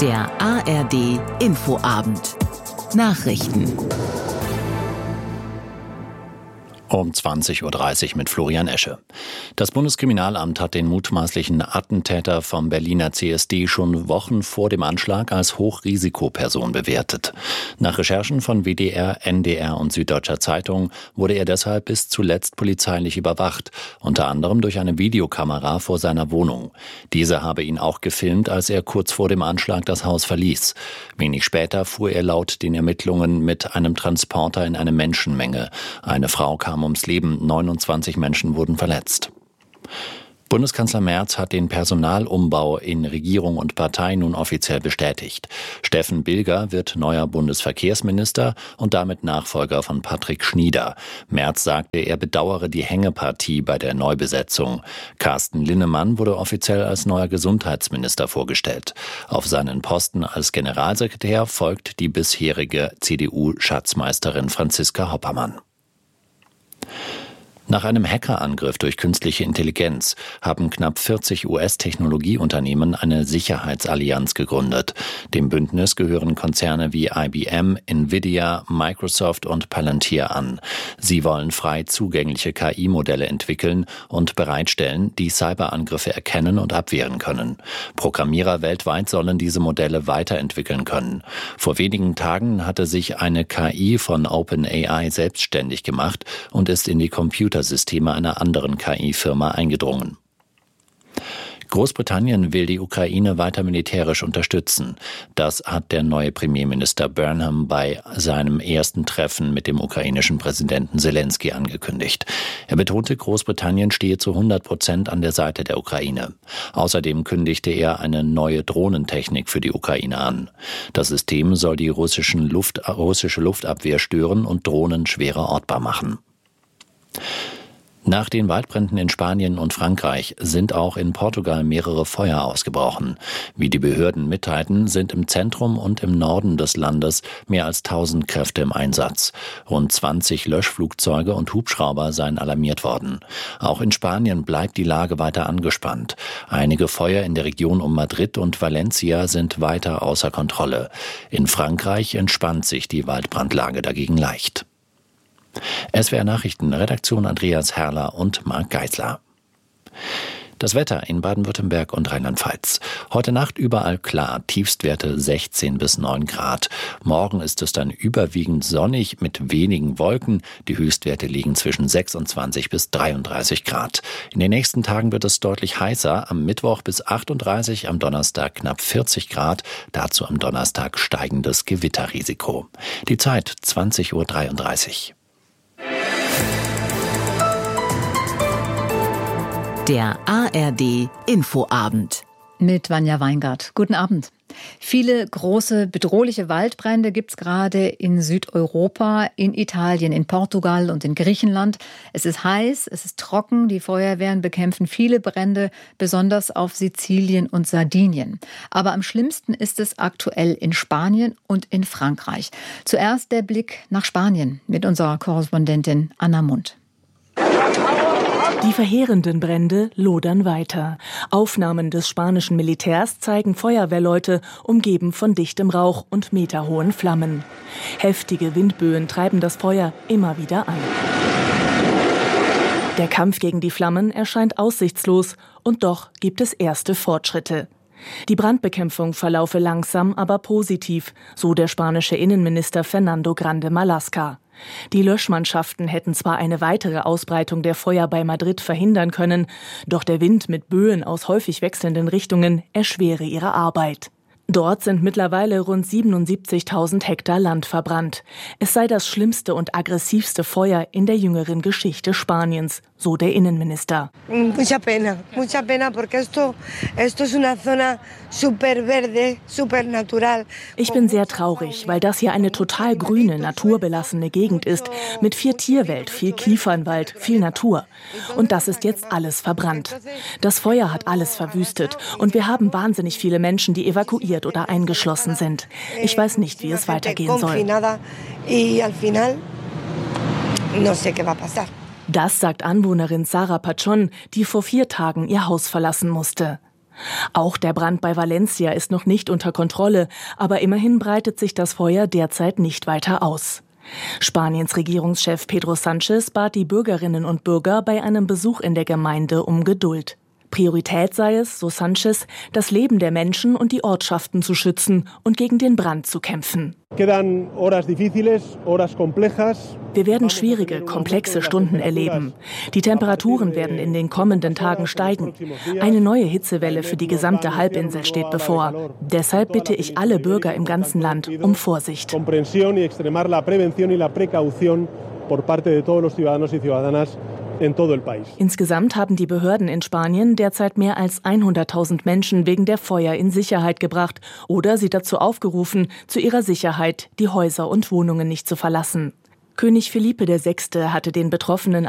Der ARD Infoabend. Nachrichten. Um 20.30 Uhr mit Florian Esche. Das Bundeskriminalamt hat den mutmaßlichen Attentäter vom Berliner CSD schon Wochen vor dem Anschlag als Hochrisikoperson bewertet. Nach Recherchen von WDR, NDR und Süddeutscher Zeitung wurde er deshalb bis zuletzt polizeilich überwacht, unter anderem durch eine Videokamera vor seiner Wohnung. Diese habe ihn auch gefilmt, als er kurz vor dem Anschlag das Haus verließ. Wenig später fuhr er laut den Ermittlungen mit einem Transporter in eine Menschenmenge. Eine Frau kam ums Leben, 29 Menschen wurden verletzt. Bundeskanzler Merz hat den Personalumbau in Regierung und Partei nun offiziell bestätigt. Steffen Bilger wird neuer Bundesverkehrsminister und damit Nachfolger von Patrick Schnieder. Merz sagte, er bedauere die Hängepartie bei der Neubesetzung. Carsten Linnemann wurde offiziell als neuer Gesundheitsminister vorgestellt. Auf seinen Posten als Generalsekretär folgt die bisherige CDU-Schatzmeisterin Franziska Hoppermann. Nach einem Hackerangriff durch künstliche Intelligenz haben knapp 40 US-Technologieunternehmen eine Sicherheitsallianz gegründet. Dem Bündnis gehören Konzerne wie IBM, Nvidia, Microsoft und Palantir an. Sie wollen frei zugängliche KI-Modelle entwickeln und bereitstellen, die Cyberangriffe erkennen und abwehren können. Programmierer weltweit sollen diese Modelle weiterentwickeln können. Vor wenigen Tagen hatte sich eine KI von OpenAI selbstständig gemacht und ist in die Computersysteme einer anderen KI-Firma eingedrungen. Großbritannien will die Ukraine weiter militärisch unterstützen. Das hat der neue Premierminister Burnham bei seinem ersten Treffen mit dem ukrainischen Präsidenten Zelensky angekündigt. Er betonte, Großbritannien stehe zu 100% an der Seite der Ukraine. Außerdem kündigte er eine neue Drohnentechnik für die Ukraine an. Das System soll die russische Luftabwehr stören und Drohnen schwerer ortbar machen. Nach den Waldbränden in Spanien und Frankreich sind auch in Portugal mehrere Feuer ausgebrochen. Wie die Behörden mitteilten, sind im Zentrum und im Norden des Landes mehr als 1000 Kräfte im Einsatz. Rund 20 Löschflugzeuge und Hubschrauber seien alarmiert worden. Auch in Spanien bleibt die Lage weiter angespannt. Einige Feuer in der Region um Madrid und Valencia sind weiter außer Kontrolle. In Frankreich entspannt sich die Waldbrandlage dagegen leicht. SWR Nachrichten, Redaktion Andreas Herrler und Marc Geisler. Das Wetter in Baden-Württemberg und Rheinland-Pfalz. Heute Nacht überall klar, Tiefstwerte 16 bis 9 Grad. Morgen ist es dann überwiegend sonnig mit wenigen Wolken. Die Höchstwerte liegen zwischen 26 bis 33 Grad. In den nächsten Tagen wird es deutlich heißer. Am Mittwoch bis 38, am Donnerstag knapp 40 Grad. Dazu am Donnerstag steigendes Gewitterrisiko. Die Zeit 20.33 Uhr. Der ARD Infoabend. Mit Vanja Weingart. Guten Abend. Viele große, bedrohliche Waldbrände gibt es gerade in Südeuropa, in Italien, in Portugal und in Griechenland. Es ist heiß, es ist trocken. Die Feuerwehren bekämpfen viele Brände, besonders auf Sizilien und Sardinien. Aber am schlimmsten ist es aktuell in Spanien und in Frankreich. Zuerst der Blick nach Spanien mit unserer Korrespondentin Anna Mundt. Die verheerenden Brände lodern weiter. Aufnahmen des spanischen Militärs zeigen Feuerwehrleute, umgeben von dichtem Rauch und meterhohen Flammen. Heftige Windböen treiben das Feuer immer wieder an. Der Kampf gegen die Flammen erscheint aussichtslos, und doch gibt es erste Fortschritte. Die Brandbekämpfung verlaufe langsam, aber positiv, so der spanische Innenminister Fernando Grande Marlaska. Die Löschmannschaften hätten zwar eine weitere Ausbreitung der Feuer bei Madrid verhindern können, doch der Wind mit Böen aus häufig wechselnden Richtungen erschwere ihre Arbeit. Dort sind mittlerweile rund 77.000 Hektar Land verbrannt. Es sei das schlimmste und aggressivste Feuer in der jüngeren Geschichte Spaniens, so der Innenminister. Mucha pena, porque esto es una zona super verde, super natural. Ich bin sehr traurig, weil das hier eine total grüne, naturbelassene Gegend ist, mit viel Tierwelt, viel Kiefernwald, viel Natur. Und das ist jetzt alles verbrannt. Das Feuer hat alles verwüstet und wir haben wahnsinnig viele Menschen, die evakuiert oder eingeschlossen sind. Ich weiß nicht, wie es weitergehen soll. Das sagt Anwohnerin Sara Pachon, die vor 4 Tagen ihr Haus verlassen musste. Auch der Brand bei Valencia ist noch nicht unter Kontrolle, aber immerhin breitet sich das Feuer derzeit nicht weiter aus. Spaniens Regierungschef Pedro Sánchez bat die Bürgerinnen und Bürger bei einem Besuch in der Gemeinde um Geduld. Priorität sei es, so Sánchez, das Leben der Menschen und die Ortschaften zu schützen und gegen den Brand zu kämpfen. Wir werden schwierige, komplexe Stunden erleben. Die Temperaturen werden in den kommenden Tagen steigen. Eine neue Hitzewelle für die gesamte Halbinsel steht bevor. Deshalb bitte ich alle Bürger im ganzen Land um Vorsicht. Insgesamt haben die Behörden in Spanien derzeit mehr als 100.000 Menschen wegen der Feuer in Sicherheit gebracht oder sie dazu aufgerufen, zu ihrer Sicherheit die Häuser und Wohnungen nicht zu verlassen. König Felipe VI. Hatte den Betroffenen